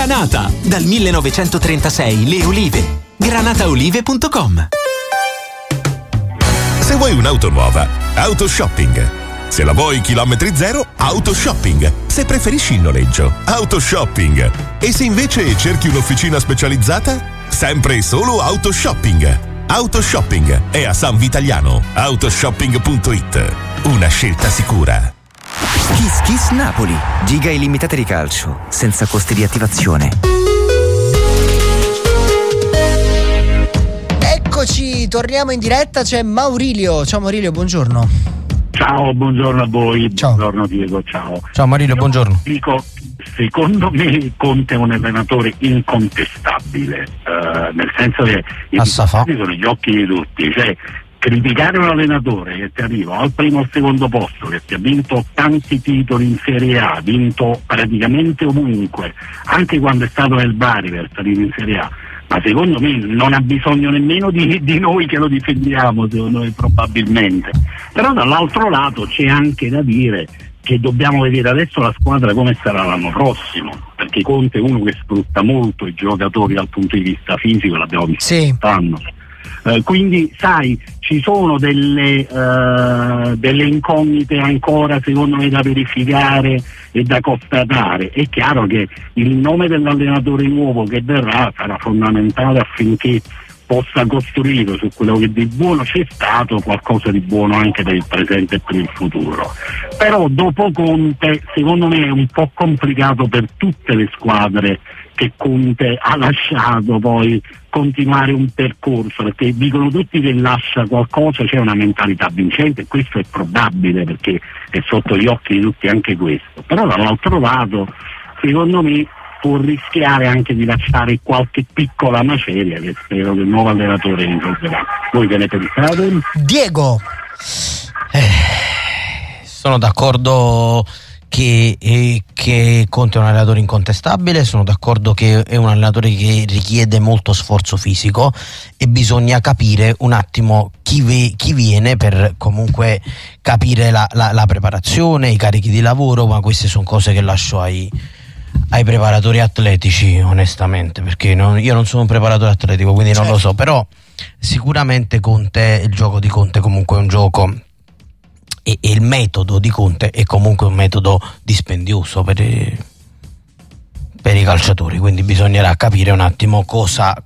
Granata, dal 1936 le olive. Granataolive.com. Se vuoi un'auto nuova, Autoshopping. Se la vuoi chilometri zero, Autoshopping. Se preferisci il noleggio, Autoshopping. E se invece cerchi un'officina specializzata, sempre e solo Autoshopping. Autoshopping è a San Vitaliano. Autoshopping.it. Una scelta sicura. Kiss Kiss Napoli. Giga illimitate di calcio, senza costi di attivazione. Eccoci, torniamo in diretta, c'è Maurilio. Ciao Maurilio, buongiorno. Ciao, buongiorno a voi. Ciao. Buongiorno Diego, ciao. Ciao Maurilio, buongiorno. Dico, secondo me Conte è un allenatore incontestabile, nel senso che i risultati sono gli occhi di tutti, cioè criticare un allenatore che ti arriva al primo o al secondo posto, che ti ha vinto tanti titoli in Serie A, ha vinto praticamente ovunque, anche quando è stato nel Bari per salire in Serie A, ma secondo me non ha bisogno nemmeno di noi che lo difendiamo, secondo me probabilmente. Però dall'altro lato c'è anche da dire che dobbiamo vedere adesso la squadra come sarà l'anno prossimo, perché Conte è uno che sfrutta molto i giocatori dal punto di vista fisico, l'abbiamo visto quest'anno. Quindi sai, ci sono delle incognite ancora secondo me da verificare e da constatare. È chiaro che il nome dell'allenatore nuovo che verrà sarà fondamentale affinché possa costruire su quello che di buono c'è stato qualcosa di buono anche per il presente e per il futuro. Però dopo Conte secondo me è un po' complicato per tutte le squadre che Conte ha lasciato poi continuare un percorso, perché dicono tutti che lascia qualcosa, c'è una mentalità vincente e questo è probabile perché è sotto gli occhi di tutti anche questo. Però dall'altro lato secondo me può rischiare anche di lasciare qualche piccola maceria che spero che il nuovo allenatore risolverà. Voi che ne pensate? Diego, sono d'accordo che Conte è un allenatore incontestabile, sono d'accordo che è un allenatore che richiede molto sforzo fisico e bisogna capire un attimo chi viene per comunque capire la preparazione, i carichi di lavoro, ma queste sono cose che lascio ai preparatori atletici onestamente, perché io non sono un preparatore atletico, quindi non lo so, però sicuramente il gioco di Conte comunque è un gioco e il metodo di Conte è comunque un metodo dispendioso per i calciatori, quindi bisognerà capire un attimo cosa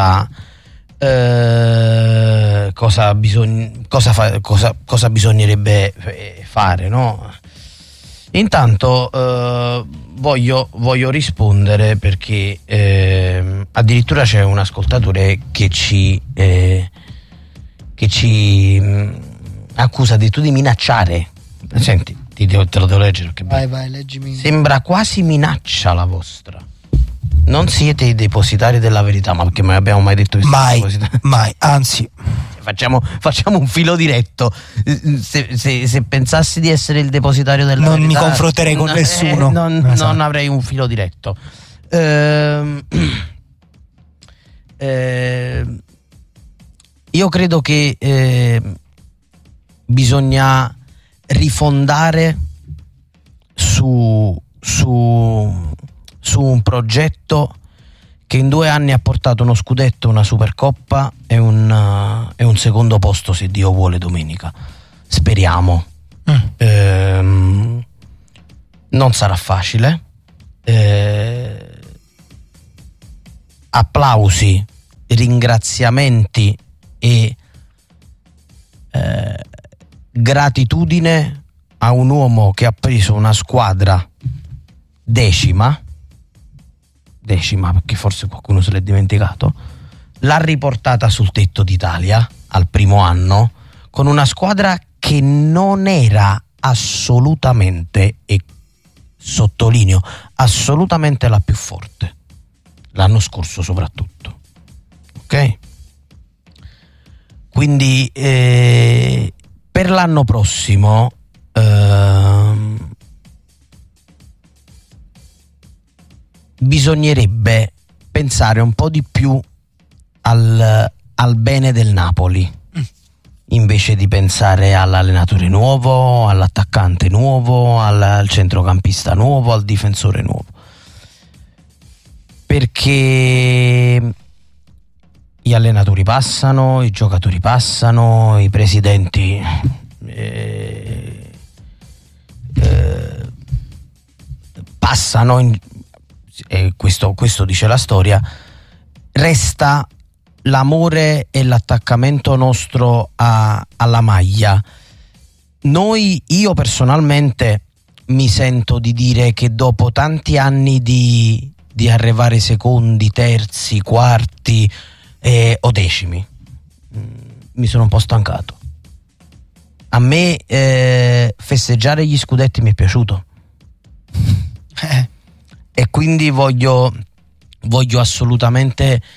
bisognerebbe fare, no? Intanto voglio rispondere perché addirittura c'è un ascoltatore che ci accusa di minacciare. Senti, te lo devo leggere perché vai, leggimi. Sembra quasi minaccia la vostra. Non siete i depositari della verità, ma perché mai abbiamo mai detto che mai, anzi facciamo un filo diretto. Se pensassi di essere il depositario della verità non mi confronterei con nessuno, non avrei un filo diretto. Io credo che bisogna rifondare su un progetto che in 2 anni ha portato uno scudetto, una Supercoppa e un secondo posto, se Dio vuole, domenica. Speriamo. Non sarà facile. Applausi, ringraziamenti e gratitudine a un uomo che ha preso una squadra decima perché forse qualcuno se l'è dimenticato, l'ha riportata sul tetto d'Italia al primo anno con una squadra che non era assolutamente, e sottolineo assolutamente, la più forte l'anno scorso soprattutto, ok? Quindi per l'anno prossimo bisognerebbe pensare un po' di più al bene del Napoli, invece di pensare all'allenatore nuovo, all'attaccante nuovo, al centrocampista nuovo, al difensore nuovo. che gli allenatori passano, i giocatori passano, i presidenti passano, questo dice la storia, resta l'amore e l'attaccamento nostro alla maglia. Io personalmente mi sento di dire che dopo tanti anni di arrivare secondi, terzi, quarti o decimi, mi sono un po' stancato. A me festeggiare gli scudetti mi è piaciuto e quindi voglio assolutamente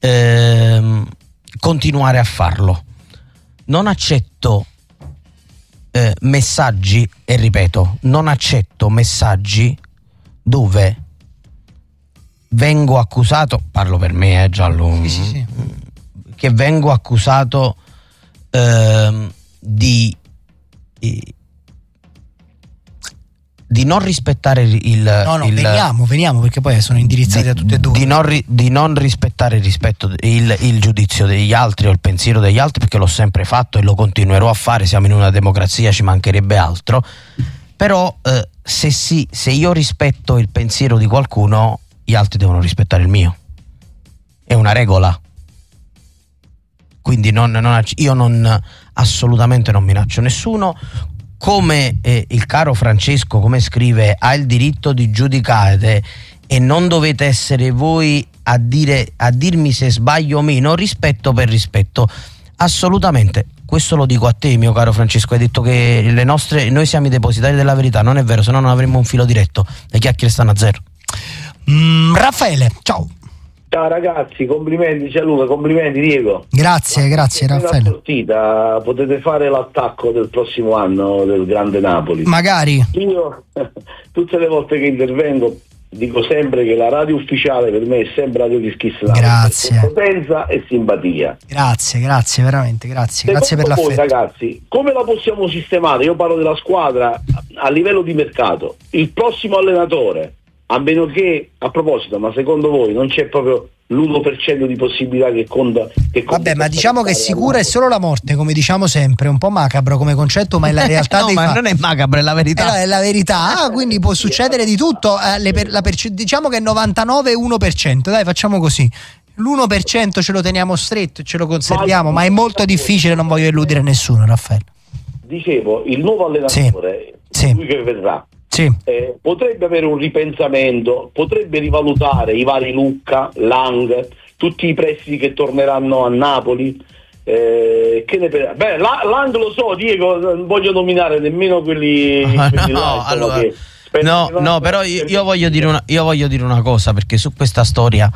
continuare a farlo. Non accetto messaggi, e ripeto, non accetto messaggi dove vengo accusato, parlo per me, Giallo, sì. che vengo accusato di non rispettare veniamo perché poi sono indirizzati a tutte e due. Di non rispettare il giudizio degli altri o il pensiero degli altri, perché l'ho sempre fatto e lo continuerò a fare, siamo in una democrazia, ci mancherebbe altro. Però se io rispetto il pensiero di qualcuno, gli altri devono rispettare il mio. È una regola. Quindi io assolutamente non minaccio nessuno. Come il caro Francesco, come scrive, ha il diritto di giudicare e non dovete essere voi a dirmi se sbaglio o meno, rispetto per rispetto. Assolutamente. Questo lo dico a te, mio caro Francesco. Hai detto che noi siamo i depositari della verità. Non è vero, se no non avremmo un filo diretto. Le chiacchiere stanno a zero. Raffaele, ciao. Ciao ragazzi, complimenti Gianluca, complimenti Diego. Grazie Raffaele. Partita, potete fare l'attacco del prossimo anno del grande Napoli. Magari. Io tutte le volte che intervengo dico sempre che la radio ufficiale per me è sempre Radio Kiss Napoli. Grazie. Potenza e simpatia. Grazie, veramente, grazie. Grazie per l'affetto. Voi ragazzi, come la possiamo sistemare? Io parlo della squadra a livello di mercato. Il prossimo allenatore, a meno che, a proposito, ma secondo voi non c'è proprio l'1% di possibilità che conta? Vabbè, ma diciamo che sicura è solo la morte, come diciamo sempre, un po' macabro come concetto, ma è la realtà no, dei ma fatti. Non è macabro, è la verità. È la verità, quindi può succedere di tutto. Diciamo che è 99,1%, dai, facciamo così. L'1% ce lo teniamo stretto e ce lo conserviamo, ma è molto difficile, non voglio illudere nessuno, Raffaele. Dicevo, il nuovo allenatore, lui che verrà, potrebbe avere un ripensamento, potrebbe rivalutare i vari Lucca, Lang, tutti i prestiti che torneranno a Napoli. Lang lo so, Diego, non voglio nominare nemmeno quelli no, però io voglio dire una cosa, perché su questa storia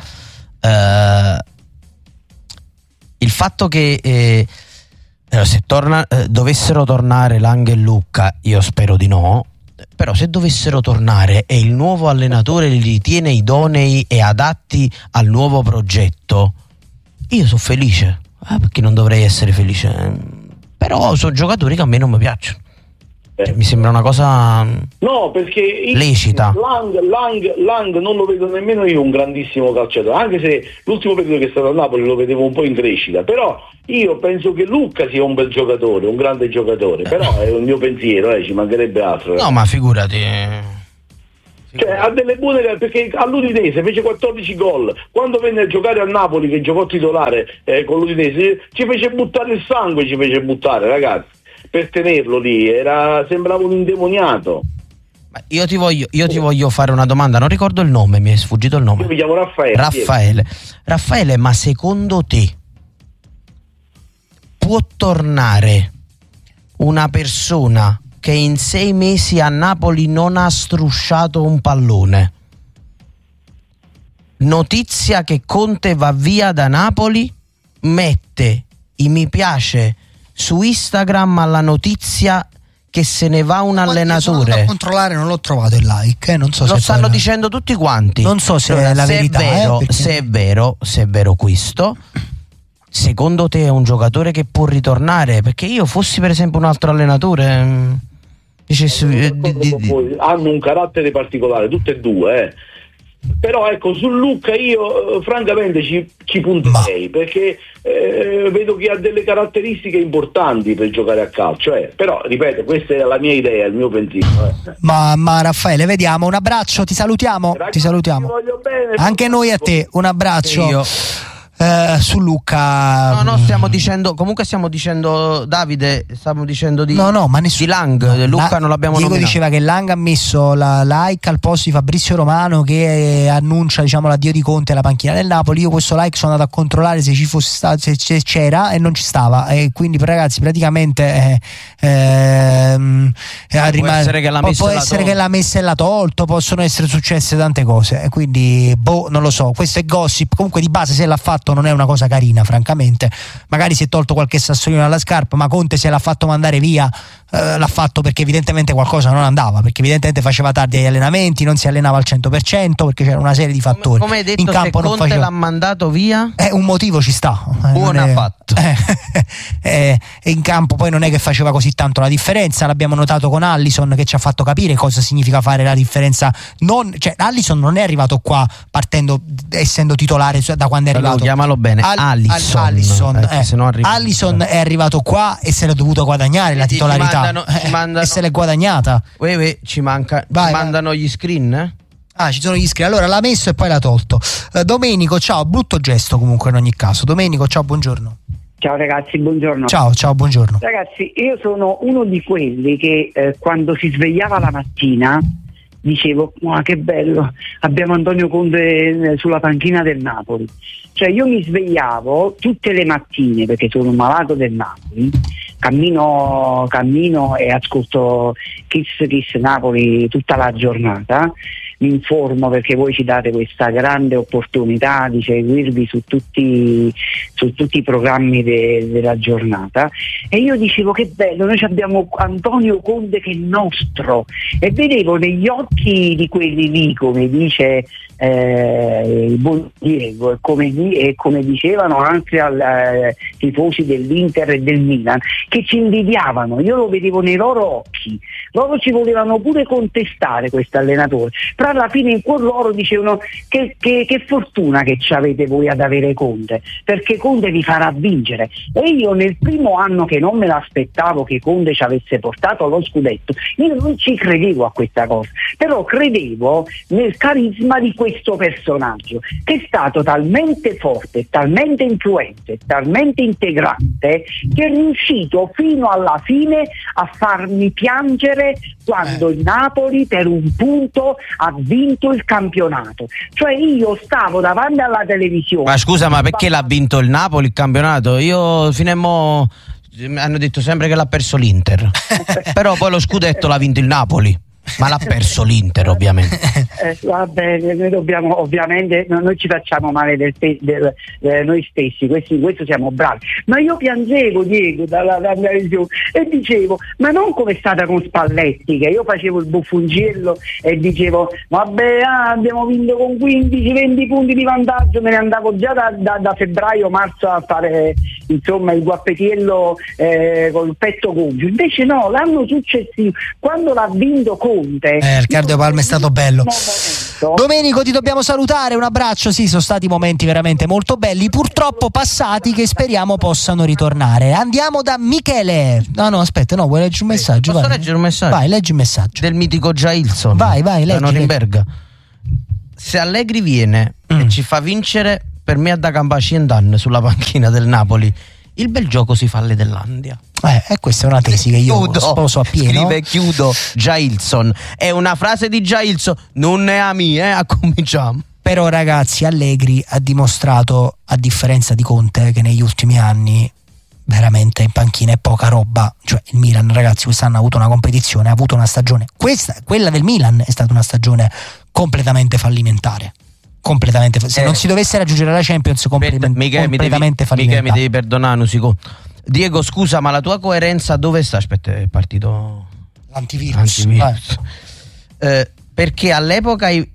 il fatto che se dovessero tornare Lang e Lucca, io spero di no, però se dovessero tornare e il nuovo allenatore li ritiene idonei e adatti al nuovo progetto, io sono felice, perché non dovrei essere felice, però sono giocatori che a me non mi piacciono. Mi sembra una cosa perché lecita. Lang non lo vedo nemmeno io un grandissimo calciatore, anche se l'ultimo periodo che è stato a Napoli lo vedevo un po' in crescita, però io penso che Lucca sia un bel giocatore, un grande giocatore, però è un mio pensiero, ci mancherebbe altro. No, ma figurati. Cioè, ha delle buone, perché all'Udinese fece 14 gol, quando venne a giocare a Napoli, che giocò titolare con l'Udinese, ci fece buttare il sangue, ragazzi, per tenerlo lì, sembrava un indemoniato. Ma io ti voglio fare una domanda, non ricordo il nome, mi è sfuggito il nome. Io mi chiamo Raffaele, ma secondo te può tornare una persona che in 6 mesi a Napoli non ha strusciato un pallone? Notizia che Conte va via da Napoli, mette i mi piace su Instagram alla notizia che se ne va un allenatore. Sono a controllare, non l'ho trovato il like, non so lo stanno dicendo tutti quanti. Non so se è la verità. Se è vero questo, secondo te è un giocatore che può ritornare? Perché io fossi per esempio un altro allenatore, hanno un carattere particolare, tutte e due, Però ecco, sul Lucca io francamente ci punterei, perché vedo che ha delle caratteristiche importanti per giocare a calcio, però ripeto, questa è la mia idea, il mio pensiero. Ma Raffaele, vediamo, un abbraccio, ti salutiamo. Ragazzi, ti salutiamo. vi voglio bene. Anche noi a te, un abbraccio. Su Lucca. No, stiamo dicendo Davide, stiamo dicendo di Lang. Lucca non l'abbiamo Diego nominato. diceva che Lang ha messo la like al posto di Fabrizio Romano, che annuncia, diciamo, l'addio di Conte alla panchina del Napoli. Io questo like sono andato a controllare se ci fosse stato, se c'era, e non ci stava, e quindi ragazzi praticamente può essere che l'ha messa e l'ha tolto, possono essere successe tante cose, e quindi non lo so, questo è gossip. Comunque di base, se l'ha fatto non è una cosa carina, francamente. Magari si è tolto qualche sassolino dalla scarpa, ma Conte, se l'ha fatto mandare via, l'ha fatto perché evidentemente qualcosa non andava, perché evidentemente faceva tardi agli allenamenti, non si allenava al 100%, perché c'era una serie di fattori. Come hai detto, in campo se Conte l'ha mandato via, un motivo ci sta. Buon ha fatto. E in campo poi non è che faceva così tanto la differenza. L'abbiamo notato con Alisson, che ci ha fatto capire cosa significa fare la differenza. Alisson non è arrivato qua essendo titolare da quando è arrivato. Chiamalo bene, Alisson è arrivato qua e se l'è dovuto guadagnare la titolarità, ci mandano, e se l'è guadagnata. Ci mandano gli screen? Ci sono gli screen. Allora l'ha messo e poi l'ha tolto. Domenico, ciao, brutto gesto comunque in ogni caso. Domenico, ciao, buongiorno. Ciao ragazzi, buongiorno. Ciao, buongiorno. Ragazzi, io sono uno di quelli che quando si svegliava la mattina dicevo: ma che bello, abbiamo Antonio Conte sulla panchina del Napoli. Cioè io mi svegliavo tutte le mattine, perché sono un malato del Napoli, cammino e ascolto Kiss Napoli tutta la giornata, mi informo, perché voi ci date questa grande opportunità di seguirvi su tutti i programmi della giornata, e io dicevo: che bello, noi abbiamo Antonio Conte che è nostro, e vedevo negli occhi di quelli lì, come dice il buon Diego, e come dicevano anche ai tifosi dell'Inter e del Milan, che ci invidiavano. Io lo vedevo nei loro occhi, loro ci volevano pure contestare questo allenatore, però alla fine in cuor loro dicevano che fortuna che ci avete voi ad avere Conte, perché Conte vi farà vincere. E io nel primo anno, che non me l'aspettavo che Conte ci avesse portato lo scudetto, io non ci credevo a questa cosa, però credevo nel carisma di questo personaggio, che è stato talmente forte, talmente influente, talmente integrante, che è riuscito fino alla fine a farmi piangere quando il Napoli per un punto ha vinto il campionato. Cioè io stavo davanti alla televisione. Ma scusa, ma perché l'ha vinto il Napoli il campionato? Io fino a mo' hanno detto sempre che l'ha perso l'Inter però poi lo scudetto l'ha vinto il Napoli, ma l'ha perso l'Inter ovviamente. Va bene, noi dobbiamo, ovviamente noi ci facciamo male noi stessi, questo siamo bravi, ma io piangevo, Diego, dalla televisione, e dicevo: ma non come è stata con Spalletti, che io facevo il buffoncello e dicevo: vabbè, abbiamo vinto con 15-20 punti di vantaggio, me ne andavo già da febbraio-marzo a fare insomma il guappetiello col petto gonfio. Invece no, l'anno successivo, quando l'ha vinto Conte, Riccardo Palma è stato bello. Domenico, ti dobbiamo salutare, un abbraccio. Sì, sono stati momenti veramente molto belli, purtroppo passati, che speriamo possano ritornare. Andiamo da Michele. No, aspetta, vuoi leggere un messaggio? Posso leggere un messaggio? Vai, leggi un messaggio. Del mitico Jailson. Vai, leggi. Norimberga. Se Allegri viene e ci fa vincere, per me ha da campare 100 anni sulla panchina del Napoli. Il bel gioco si fa alle dell'Andia. E questa è una tesi che io sposo appieno. Chiudo Jailson. È una frase di Jailson, non ne ami, cominciamo. Però ragazzi, Allegri ha dimostrato, a differenza di Conte, che negli ultimi anni veramente in panchina è poca roba. Cioè il Milan, ragazzi, quest'anno ha avuto una competizione, ha avuto una stagione, quella del Milan è stata una stagione completamente fallimentare. Se non si dovesse raggiungere la Champions, completamente fallimentare. Mica mi devi perdonare un secondo. Diego, scusa, ma la tua coerenza dove sta? Aspetta, è partito l'antivirus. Perché all'epoca i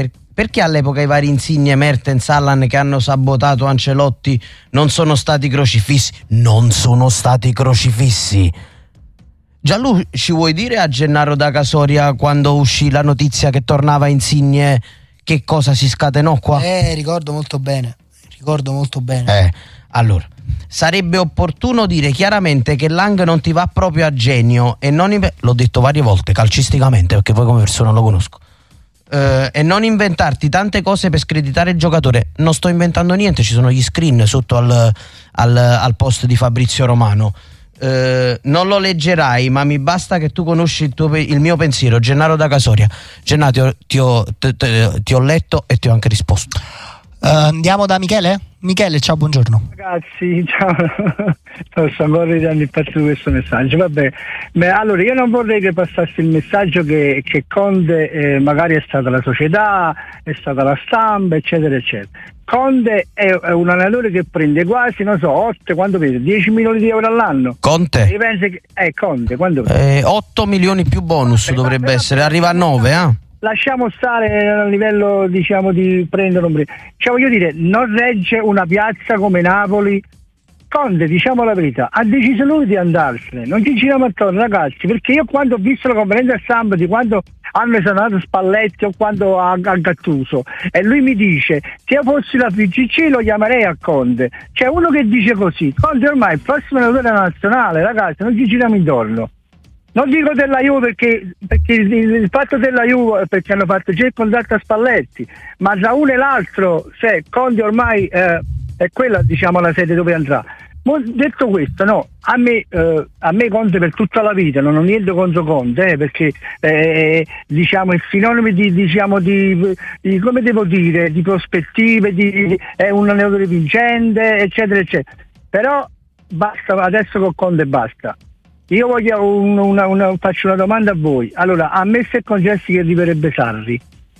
vari Insigne, Mertens, Allan, che hanno sabotato Ancelotti, non sono stati crocifissi? Non sono stati crocifissi. Gianlu, ci vuoi dire a Gennaro da Casoria, quando uscì la notizia che tornava Insigne, che cosa si scatenò qua? Ricordo molto bene. Allora, sarebbe opportuno dire chiaramente che Lang non ti va proprio a genio e non l'ho detto varie volte calcisticamente, perché poi come persona lo conosco, e non inventarti tante cose per screditare il giocatore. Non sto inventando niente, ci sono gli screen sotto al post di Fabrizio Romano. Non lo leggerai, ma mi basta che tu conosci il mio pensiero. Gennaro da Casoria. Gennaro, ti ho letto e ti ho anche risposto. Andiamo da Michele? Michele, ciao, buongiorno. Ragazzi, ciao. Sto ancora ridendo il pezzo di questo messaggio. Vabbè, allora io non vorrei che passasse il messaggio che Conte magari è stata la società, è stata la stampa, eccetera, eccetera. Conte è un allenatore che prende quasi, 8, quanto vede? 10 milioni di euro all'anno. Conte? Io penso che Conte, quanto 8 milioni più bonus dovrebbe essere, arriva a 9, Lasciamo stare a livello, diciamo, di prendere un cioè, voglio dire, non regge una piazza come Napoli. Conte, diciamo la verità, ha deciso lui di andarsene, non ci giriamo attorno, ragazzi, perché io quando ho visto la conferenza stampa di quando hanno esonerato Spalletti o quando a Gattuso, e lui mi dice, se io fossi la FIGC lo chiamerei a Conte. C'è uno che dice così, Conte ormai è il prossimo allenatore nazionale, ragazzi, non ci giriamo intorno. Non dico della Juve perché il fatto della Juve, perché hanno fatto già il contratto a Spalletti, ma tra uno e l'altro, se Conte ormai è quella, diciamo, la sede dove andrà. Detto questo, no, a me Conte per tutta la vita, non ho niente contro Conte, perché diciamo il sinonimo di come devo dire, di prospettive, è un allenatore vincente, eccetera, eccetera. Però basta, adesso con Conte basta. Io voglio faccio una domanda a voi. Allora, a me se concessi che arriverebbe Sarri,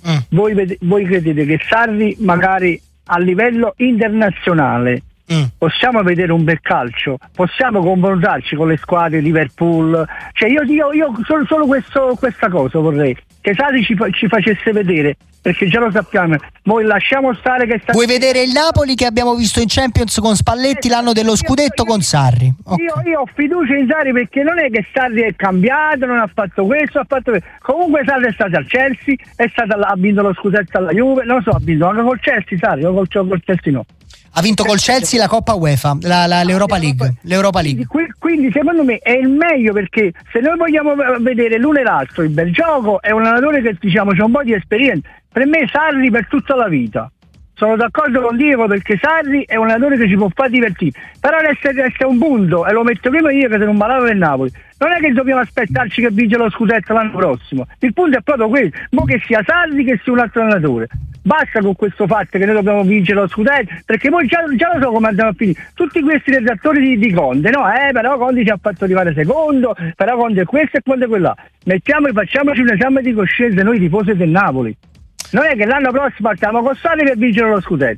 voi credete che Sarri magari a livello internazionale possiamo vedere un bel calcio, possiamo confrontarci con le squadre Liverpool, cioè io solo questa cosa vorrei che Sarri ci facesse vedere, perché già lo sappiamo. Noi lasciamo stare che vuoi vedere il Napoli che abbiamo visto in Champions con Spalletti l'anno dello scudetto con Sarri? Okay. Io ho fiducia in Sarri, perché non è che Sarri è cambiato, non ha fatto questo, ha fatto questo. Comunque Sarri è stato al Chelsea, ha vinto lo scudetto alla Juve, non so, ha vinto anche col Chelsea Sarri, o col Chelsea no. Ha vinto col Chelsea la Coppa UEFA, l'Europa League. Quindi secondo me è il meglio, perché se noi vogliamo vedere l'uno e l'altro, il bel gioco, è un allenatore che, diciamo, c'ha un po' di esperienza. Per me Sarri per tutta la vita. Sono d'accordo con Diego, perché Sarri è un allenatore che ci può far divertire. Però resta un punto, e lo metto prima io che sono un malato del Napoli. Non è che dobbiamo aspettarci che vince lo scudetto l'anno prossimo. Il punto è proprio quello, mo che sia Sarri che sia un altro allenatore. Basta con questo fatto che noi dobbiamo vincere lo scudetto, perché poi già lo so come andiamo a finire. Tutti questi detrattori di Conte, no? Però Conte ci ha fatto arrivare secondo, però Conte è questo e Conte è quella. Facciamoci un esame di coscienza noi tifosi del Napoli. Non è che l'anno prossimo partiamo con Sarri per vincere lo scudetto,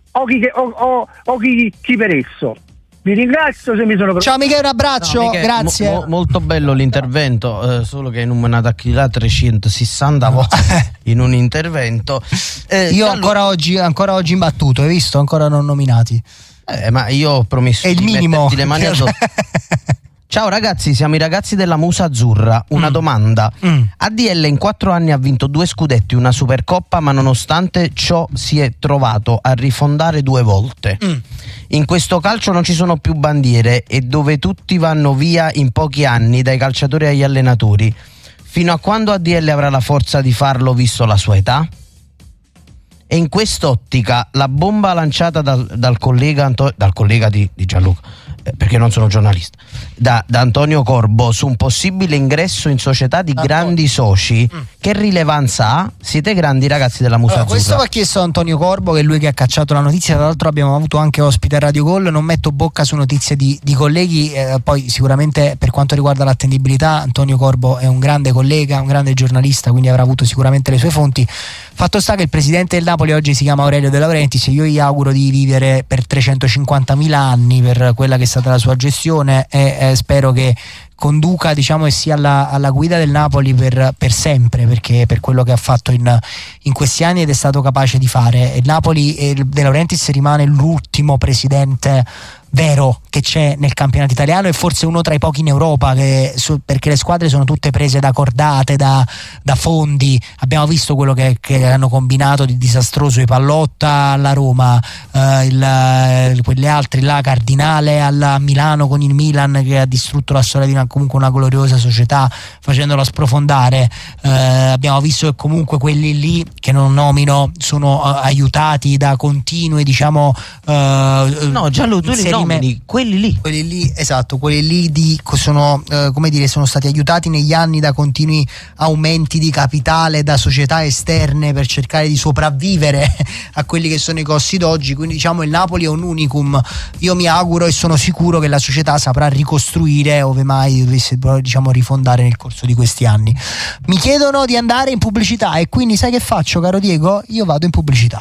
o chi per esso. Vi ringrazio se mi sono... Ciao Michele, un abbraccio, no, Michele, grazie. Molto bello l'intervento, solo che non me ne ha dato 360 volte in un intervento. Io ancora oggi imbattuto, hai visto? Ancora non nominati. Ma io ho promesso di metterti le mani addosso. Ciao ragazzi, siamo i ragazzi della Musa Azzurra. Una domanda. ADL in 4 anni ha vinto 2 scudetti, una Supercoppa, ma nonostante ciò si è trovato a rifondare 2 volte. In questo calcio non ci sono più bandiere, e dove tutti vanno via in pochi anni, dai calciatori agli allenatori. Fino a quando ADL avrà la forza di farlo, visto la sua età? E in quest'ottica la bomba lanciata dal collega di Gianluca, perché non sono giornalista, da Antonio Corbo, su un possibile ingresso in società di grandi soci, che rilevanza ha? Siete grandi ragazzi della Musa Azzurra. Questo va chiesto a Antonio Corbo, che è lui che ha cacciato la notizia. Tra l'altro abbiamo avuto anche ospite a Radio Gol. Non metto bocca su notizie di colleghi, poi sicuramente per quanto riguarda l'attendibilità Antonio Corbo è un grande collega, un grande giornalista, quindi avrà avuto sicuramente le sue fonti. Fatto sta che il presidente del Napoli oggi si chiama Aurelio De Laurentiis, e io gli auguro di vivere per 350.000 anni per quella che è stata la sua gestione, e spero che conduca, diciamo, e sia alla guida del Napoli per sempre, perché per quello che ha fatto in questi anni ed è stato capace di fare. Il Napoli, De Laurentiis rimane l'ultimo presidente vero che c'è nel campionato italiano, e forse uno tra i pochi in Europa, perché le squadre sono tutte prese da cordate, da fondi. Abbiamo visto quello che hanno combinato di disastroso i Pallotta alla Roma, quelle altre là, Cardinale a Milano con il Milan, che ha distrutto la storia di comunque una gloriosa società facendola sprofondare. Abbiamo visto che comunque quelli lì, che non nomino, sono aiutati da continue, diciamo, no, Gianlu, tu li nomini, quelli lì, esatto, quelli lì sono sono stati aiutati negli anni da continui aumenti di capitale da società esterne per cercare di sopravvivere a quelli che sono i costi d'oggi. Quindi diciamo il Napoli è un unicum. Io mi auguro e sono sicuro che la società saprà ricostruire ove mai dovesse, diciamo, rifondare nel corso di questi anni. Mi chiedono di andare in pubblicità e quindi sai che faccio, caro Diego? Io vado in pubblicità.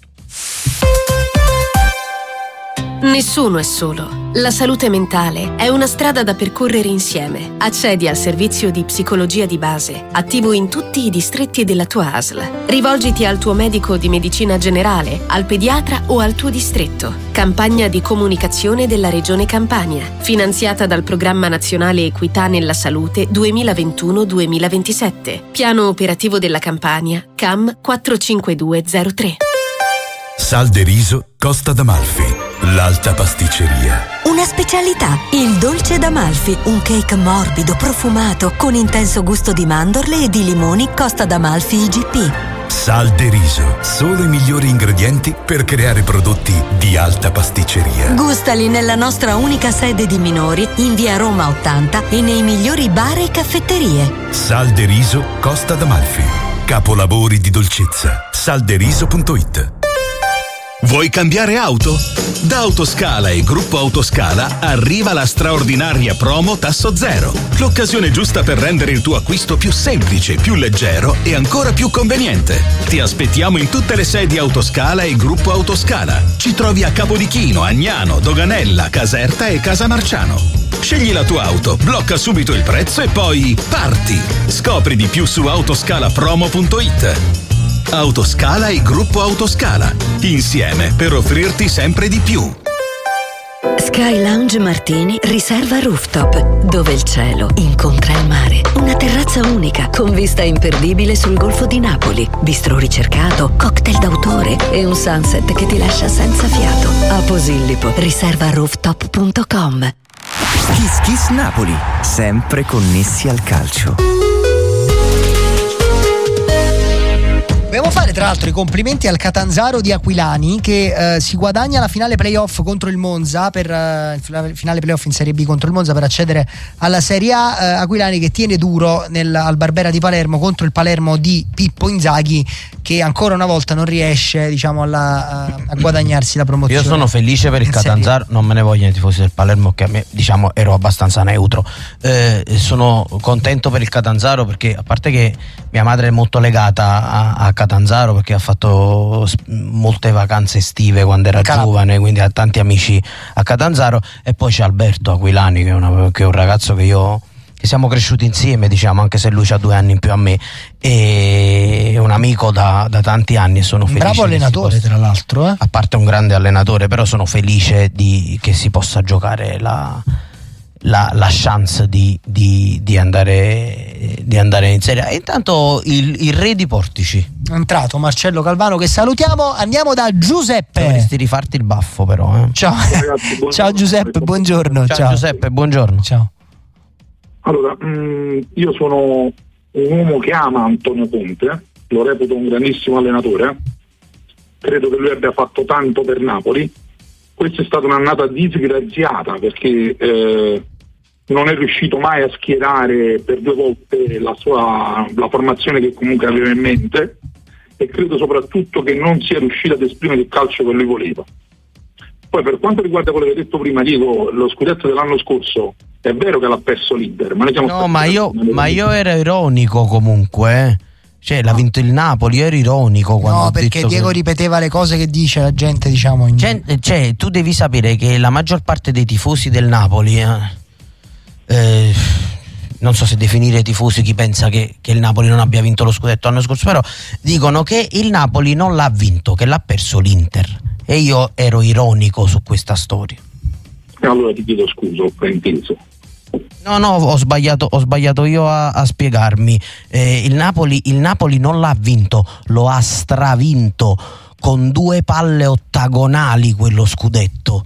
Nessuno è solo. La salute mentale è una strada da percorrere insieme. Accedi al servizio di psicologia di base, attivo in tutti i distretti della tua ASL. Rivolgiti al tuo medico di medicina generale, al pediatra o al tuo distretto. Campagna di comunicazione della Regione Campania, finanziata dal Programma Nazionale Equità nella Salute 2021-2027. Piano operativo della Campania, CAM 45203. Sal de riso Costa d'Amalfi, l'alta pasticceria. Una specialità, il dolce d'Amalfi, un cake morbido, profumato, con intenso gusto di mandorle e di limoni Costa d'Amalfi IGP. Sal de riso, solo i migliori ingredienti per creare prodotti di alta pasticceria. Gustali nella nostra unica sede di Minori, in via Roma 80 e nei migliori bar e caffetterie. Sal de riso Costa d'Amalfi, capolavori di dolcezza. Salderiso.it. Vuoi cambiare auto? Da Autoscala e Gruppo Autoscala arriva la straordinaria promo Tasso Zero. L'occasione giusta per rendere il tuo acquisto più semplice, più leggero e ancora più conveniente. Ti aspettiamo in tutte le sedi Autoscala e Gruppo Autoscala. Ci trovi a Capodichino, Agnano, Doganella, Caserta e Casamarciano. Scegli la tua auto, blocca subito il prezzo e poi parti! Scopri di più su autoscalapromo.it. Autoscala e Gruppo Autoscala, insieme per offrirti sempre di più. Sky Lounge Martini riserva rooftop, dove il cielo incontra il mare. Una terrazza unica con vista imperdibile sul Golfo di Napoli, bistro ricercato, cocktail d'autore e un sunset che ti lascia senza fiato. A Posillipo, riserva rooftop.com. Kiss Kiss Napoli, sempre connessi al calcio. Dobbiamo fare tra l'altro i complimenti al Catanzaro di Aquilani, che si guadagna la finale playoff contro il Monza, finale playoff in Serie B contro il Monza per accedere alla Serie A. Aquilani che tiene duro al Barbera di Palermo contro il Palermo di Pippo Inzaghi, che ancora una volta non riesce, diciamo, a guadagnarsi la promozione. Io sono felice per il Catanzaro, non me ne vogliono i tifosi del Palermo, che a me, diciamo, ero abbastanza neutro. Sono contento per il Catanzaro perché, a parte che mia madre è molto legata a Catanzaro perché ha fatto molte vacanze estive quando era giovane, quindi ha tanti amici a Catanzaro, e poi c'è Alberto Aquilani che è un ragazzo che siamo cresciuti insieme, diciamo, anche se lui ha 2 anni in più a me, e un amico da tanti anni, e sono felice. Bravo allenatore, tra l'altro, a parte un grande allenatore, però sono felice che si possa giocare la chance di andare in Serie A. E intanto il re di Portici è entrato, Marcello Calvano, che salutiamo. Andiamo da Giuseppe. Dovresti rifarti il baffo, però. Ciao. Ragazzi, ciao Giuseppe, buongiorno. Ciao Giuseppe, buongiorno. Ciao. Allora, io sono un uomo che ama Antonio Conte, lo reputo un grandissimo allenatore, credo che lui abbia fatto tanto per Napoli. Questa è stata un'annata disgraziata perché non è riuscito mai a schierare per 2 volte la formazione che comunque aveva in mente, e credo soprattutto che non sia riuscito ad esprimere il calcio che lui voleva. Poi, per quanto riguarda quello che hai detto prima, Diego, lo scudetto dell'anno scorso è vero che l'ha perso l'Inter, ma noi siamo ma io ero ironico comunque. Cioè, l'ha vinto il Napoli, io ero ironico quando no, perché Diego ripeteva le cose che dice la gente, diciamo. Cioè, tu devi sapere che la maggior parte dei tifosi del Napoli, non so se definire tifosi chi pensa che il Napoli non abbia vinto lo scudetto l'anno scorso, però dicono che il Napoli non l'ha vinto, che l'ha perso l'Inter, e io ero ironico su questa storia. Allora ti chiedo scusa, ho frainteso. No, ho sbagliato io a spiegarmi. Il Napoli non l'ha vinto, lo ha stravinto con 2 palle ottagonali quello scudetto.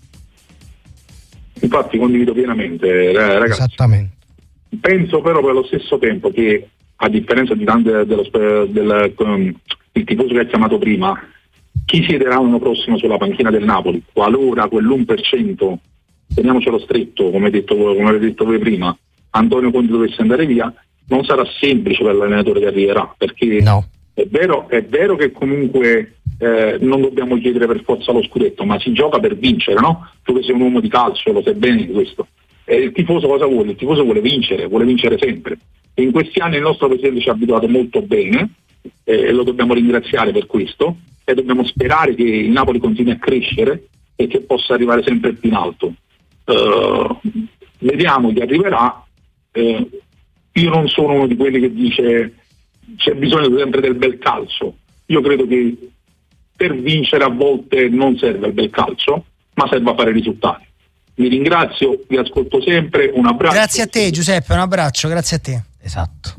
Infatti condivido pienamente, ragazzi. Esattamente. Penso però per lo stesso tempo che, a differenza di tante del tifoso che ha chiamato prima, chi siederà l'anno prossimo sulla panchina del Napoli, qualora quell'1%, teniamocelo stretto, come avete detto voi prima, Antonio Conte dovesse andare via, non sarà semplice per l'allenatore che arriverà, perché no. È vero che comunque non dobbiamo chiedere per forza lo scudetto, ma si gioca per vincere, no? Tu che sei un uomo di calcio lo sai bene di questo. Il tifoso cosa vuole? Il tifoso vuole vincere sempre. E in questi anni il nostro presidente ci ha abituato molto bene, e lo dobbiamo ringraziare per questo, e dobbiamo sperare che il Napoli continui a crescere e che possa arrivare sempre più in alto. Vediamo chi arriverà. Io non sono uno di quelli che dice c'è bisogno sempre del bel calcio. Io credo che per vincere a volte non serve il bel calcio, ma serve a fare risultati. Vi ringrazio, vi ascolto sempre, un abbraccio. Grazie a te Giuseppe, un abbraccio, grazie a te. Esatto.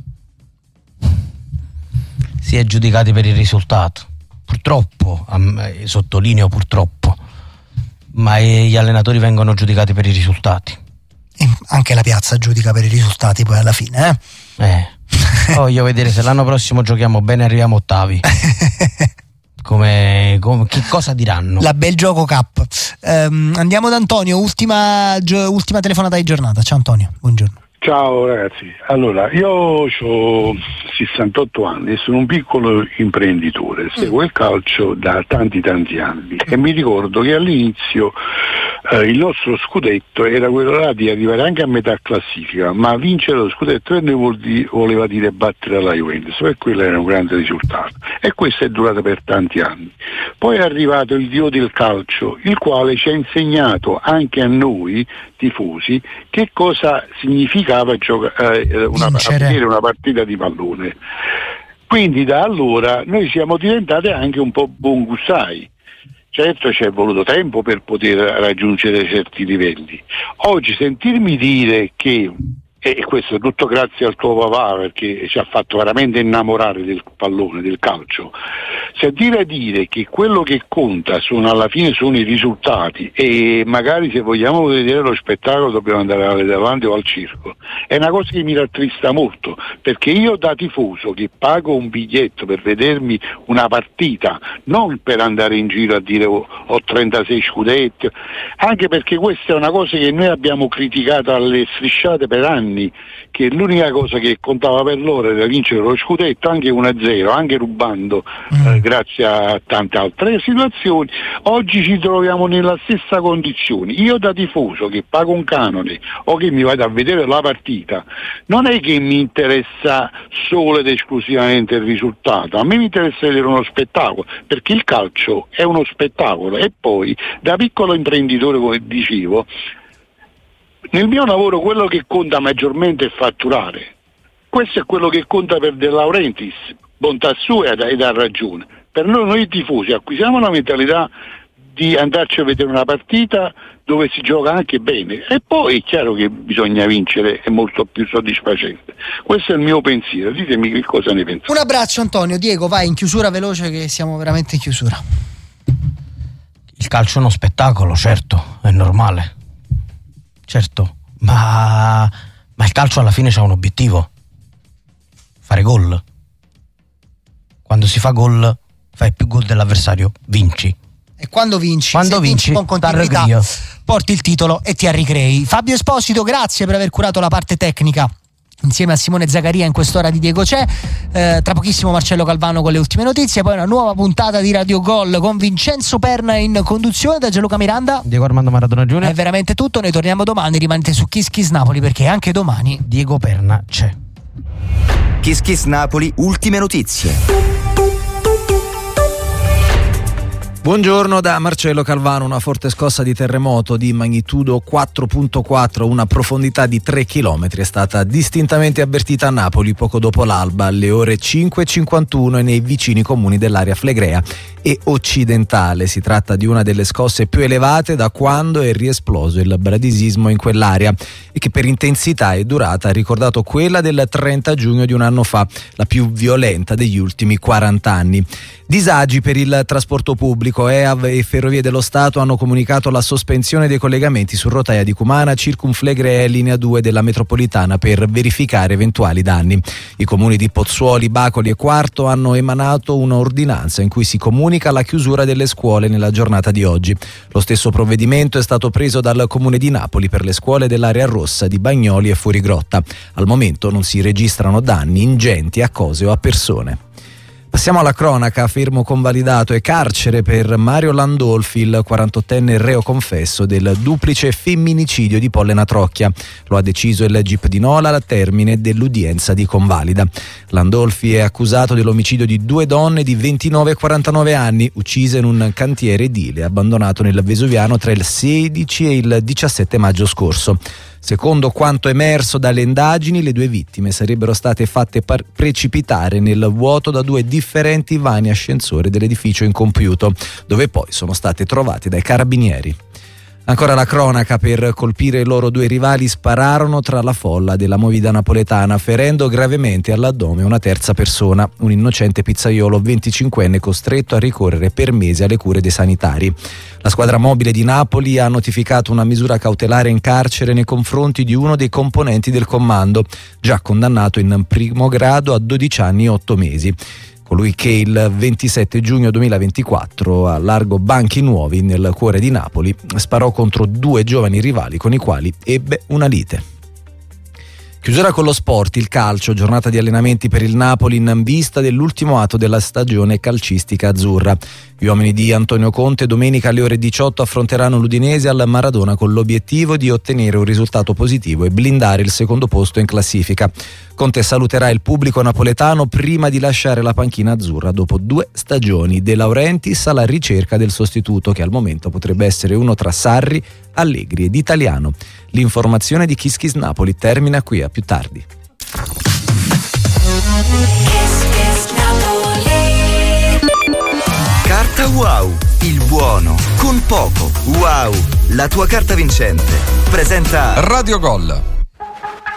Si è giudicati per il risultato, purtroppo, sottolineo purtroppo, ma gli allenatori vengono giudicati per i risultati. E anche la piazza giudica per i risultati poi alla fine, Voglio vedere se l'anno prossimo giochiamo bene e arriviamo ottavi. Come che cosa diranno? La Bel Gioco Cup. Andiamo da Antonio, ultima telefonata di giornata. Ciao Antonio, buongiorno. Ciao ragazzi, allora io ho 68 anni e sono un piccolo imprenditore, seguo il calcio da tanti anni e mi ricordo che all'inizio il nostro scudetto era quello là di arrivare anche a metà classifica, ma vincere lo scudetto per noi voleva dire battere la Juventus, e quello era un grande risultato, e questo è durato per tanti anni. Poi è arrivato il dio del calcio, il quale ci ha insegnato anche a noi tifosi che cosa significava vedere una partita di pallone. Quindi da allora noi siamo diventati anche un po' buongustai. Certo ci è voluto tempo per poter raggiungere certi livelli. Oggi sentirmi dire che, e questo è tutto grazie al tuo papà perché ci ha fatto veramente innamorare del pallone, del calcio, sentire dire che quello che conta alla fine sono i risultati e magari se vogliamo vedere lo spettacolo dobbiamo andare davanti o al circo, è una cosa che mi rattrista molto, perché io da tifoso che pago un biglietto per vedermi una partita, non per andare in giro a dire ho 36 scudetti, anche perché questa è una cosa che noi abbiamo criticato alle strisciate per anni, che l'unica cosa che contava per loro era vincere lo scudetto, anche 1-0, anche rubando, grazie a tante altre situazioni. Oggi ci troviamo nella stessa condizione. Io da tifoso che pago un canone o che mi vado a vedere la partita, non è che mi interessa solo ed esclusivamente il risultato, a me mi interessa vedere uno spettacolo, perché il calcio è uno spettacolo. E poi da piccolo imprenditore, come dicevo, nel mio lavoro quello che conta maggiormente è fatturare. Questo è quello che conta per De Laurentiis, bontà sua ed ha ragione. Per noi tifosi acquisiamo la mentalità di andarci a vedere una partita dove si gioca anche bene, e poi è chiaro che bisogna vincere, è molto più soddisfacente. Questo è il mio pensiero, ditemi che cosa ne pensate. Un abbraccio Antonio. Diego, vai in chiusura veloce che siamo veramente in chiusura. Il calcio è uno spettacolo, certo, è normale. Certo, ma il calcio alla fine c'ha un obiettivo: fare gol. Quando si fa gol, fai più gol dell'avversario, vinci. E quando vinci con continuità, porti il titolo e ti arricrei. Fabio Esposito, grazie per aver curato la parte tecnica insieme a Simone Zaccaria in quest'ora di Diego C'è. Tra pochissimo Marcello Calvano con le ultime notizie, poi una nuova puntata di Radio Gol con Vincenzo Perna in conduzione, da Gianluca Miranda, Diego Armando Maradona Junior. È veramente tutto, noi torniamo domani, rimanete su Kiss Kiss Napoli perché anche domani Diego Perna c'è. Kiss Kiss Napoli, ultime notizie. Buongiorno da Marcello Calvano. Una forte scossa di terremoto di magnitudo 4.4, una profondità di 3 km, è stata distintamente avvertita a Napoli poco dopo l'alba alle ore 5:51 e nei vicini comuni dell'area flegrea e occidentale. Si tratta di una delle scosse più elevate da quando è riesploso il bradisismo in quell'area e che per intensità e durata ha ricordato quella del 30 giugno di un anno fa, la più violenta degli ultimi 40 anni. Disagi per il trasporto pubblico. EAV e Ferrovie dello Stato hanno comunicato la sospensione dei collegamenti su rotaia di Cumana, Circumflegrea e linea 2 della metropolitana per verificare eventuali danni. I comuni di Pozzuoli, Bacoli e Quarto hanno emanato un'ordinanza in cui si comunica la chiusura delle scuole nella giornata di oggi. Lo stesso provvedimento è stato preso dal Comune di Napoli per le scuole dell'area rossa di Bagnoli e Fuorigrotta. Al momento non si registrano danni ingenti a cose o a persone. Passiamo alla cronaca. Fermo convalidato e carcere per Mario Landolfi, il 48enne reo confesso del duplice femminicidio di Pollena Trocchia. Lo ha deciso il GIP di Nola al termine dell'udienza di convalida. Landolfi è accusato dell'omicidio di 2 donne di 29 e 49 anni, uccise in un cantiere edile abbandonato nel Vesuviano tra il 16 e il 17 maggio scorso. Secondo quanto emerso dalle indagini, le 2 vittime sarebbero state fatte precipitare nel vuoto da 2 differenti vani ascensori dell'edificio incompiuto, dove poi sono state trovate dai carabinieri. Ancora la cronaca. Per colpire i loro 2 rivali spararono tra la folla della movida napoletana, ferendo gravemente all'addome una terza persona, un innocente pizzaiolo 25enne costretto a ricorrere per mesi alle cure dei sanitari. La squadra mobile di Napoli ha notificato una misura cautelare in carcere nei confronti di uno dei componenti del comando, già condannato in primo grado a 12 anni e 8 mesi. Colui che il 27 giugno 2024 a largo Banchi Nuovi, nel cuore di Napoli, sparò contro 2 giovani rivali con i quali ebbe una lite. Chiusura con lo sport, il calcio, giornata di allenamenti per il Napoli in vista dell'ultimo atto della stagione calcistica azzurra. Gli uomini di Antonio Conte domenica alle ore 18 affronteranno l'Udinese al Maradona con l'obiettivo di ottenere un risultato positivo e blindare il secondo posto in classifica. Conte saluterà il pubblico napoletano prima di lasciare la panchina azzurra dopo 2 stagioni. De Laurentiis alla ricerca del sostituto, che al momento potrebbe essere uno tra Sarri, Allegri ed Italiano. L'informazione di Kiss Kiss Napoli termina qui, a più tardi. Carta Wow, il buono con poco. Wow, la tua carta vincente. Presenta Radio Gol.